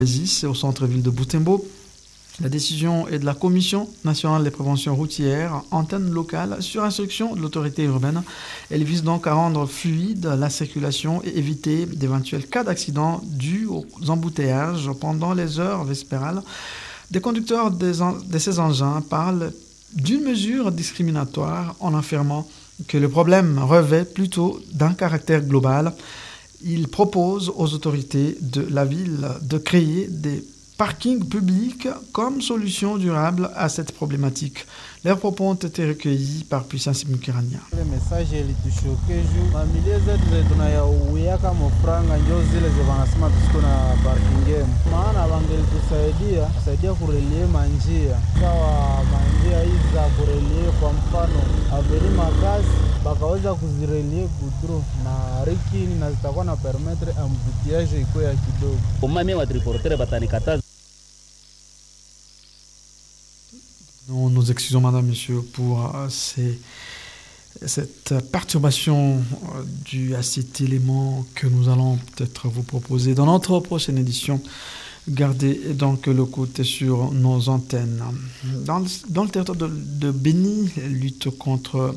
C'est au centre-ville de Butembo. La décision est de la Commission nationale des préventions routières, antenne locale, sur instruction de l'autorité urbaine. Elle vise donc à rendre fluide la circulation et éviter d'éventuels cas d'accident dus aux embouteillages pendant les heures vespérales. Des conducteurs de ces engins parlent d'une mesure discriminatoire en affirmant que le problème revêt plutôt d'un caractère global. Ils proposent aux autorités de la ville de créer des parkings publics comme solution durable à cette problématique. Leurs propos ont été recueillis par Puissance Mukirania. Le message ilitushoke juu familia zetu tunayauiaka mofranga njo zile wanasema tusiko na parking, maana wangelitusaidia kurelie manjia sawa, manjia hizi za kurelie, kwa mfano averi magasi bakaweza kuzirelie gudro na rikini na zitakuwa na permettre ambutiage iko ya kidogo. Umame wa triportere batanikataza. Nous excusons madame, monsieur, pour cette perturbation due à cet élément que nous allons peut-être vous proposer dans notre prochaine édition. Gardez donc le côté sur nos antennes. Dans le territoire de Béni, lutte contre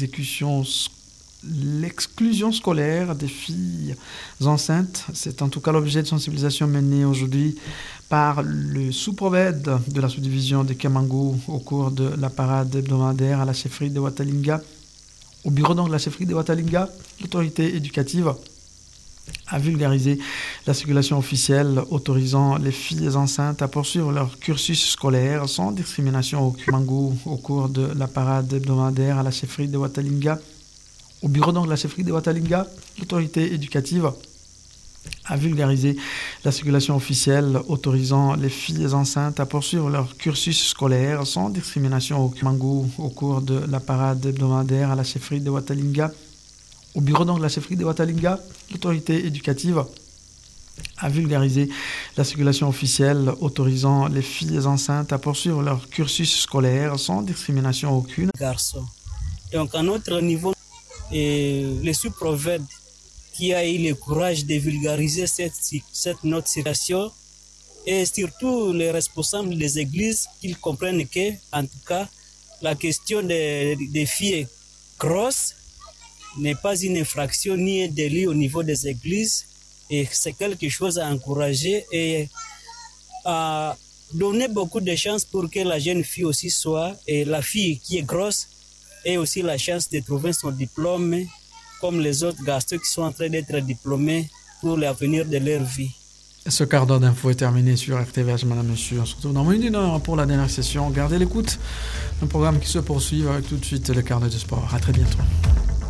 l'exclusion scolaire des filles enceintes. C'est en tout cas l'objet de sensibilisation menée aujourd'hui par le sous-prophète de la sous-division de Kemango au cours de la parade hebdomadaire à la chefferie de Watalinga. Au bureau donc de la chefferie de Watalinga, l'autorité éducative a vulgarisé la circulation officielle autorisant les filles enceintes à poursuivre leur cursus scolaire sans discrimination au Kemango au cours de la parade hebdomadaire à la chefferie de Watalinga. Au bureau donc de la chefferie de Watalinga, l'autorité éducative a vulgarisé la circulation officielle autorisant les filles enceintes à poursuivre leur cursus scolaire sans discrimination au Kemango au cours de la parade hebdomadaire à la chefferie de Watalinga. Au bureau donc de la chefferie de Watalinga, l'autorité éducative a vulgarisé la circulation officielle autorisant les filles enceintes à poursuivre leur cursus scolaire sans discrimination aucune. Garçon. Donc à notre niveau, le sous-prophète qui a eu le courage de vulgariser cette notre situation, et surtout les responsables des églises, qu'ils comprennent que, en tout cas, la question des filles grosses n'est pas une infraction ni un délit au niveau des églises, et c'est quelque chose à encourager et à donner beaucoup de chances pour que la jeune fille aussi soit, et la fille qui est grosse ait aussi la chance de trouver son diplôme comme les autres garçons qui sont en train d'être diplômés pour l'avenir de leur vie. Ce quart d'heure d'info est terminé sur RTVH, madame, monsieur. On se retrouve dans moins d'une heure pour la dernière session. Gardez l'écoute. Un programme qui se poursuit avec tout de suite le quart d'heure de sport. À très bientôt.